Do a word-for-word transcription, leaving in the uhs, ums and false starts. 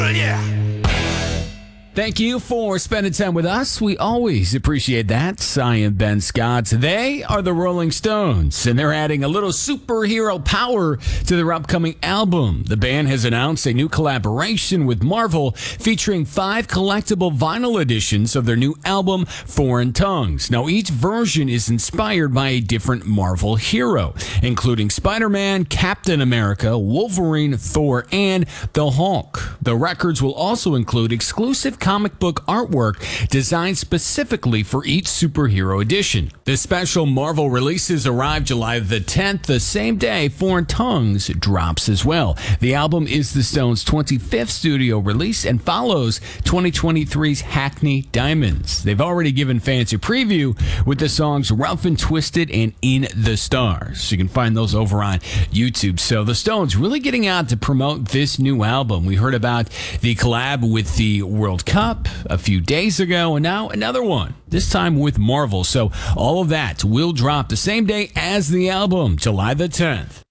Thank you for spending time with us. We always appreciate that. I am Ben Scott. They are the Rolling Stones, and they're adding a little superhero power to their upcoming album. The band has announced a new collaboration with Marvel featuring five collectible vinyl editions of their new album, Foreign Tongues. Now, each version is inspired by a different Marvel hero, including Spider-Man, Captain America, Wolverine, Thor, and the Hulk. The records will also include exclusive comic book artwork designed specifically for each superhero edition. The special Marvel releases arrive July the tenth, the same day Foreign Tongues drops as well. The album is the Stones' twenty-fifth studio release and follows twenty twenty-three's Hackney Diamonds. They've already given fans a preview with the songs Rough and Twisted and In the Stars. You can find those over on YouTube. So the Stones really getting out to promote this new album. We heard about the collab with the World Cup a few days ago, and now another one, this time with Marvel. So all of that will drop the same day as the album, July the tenth.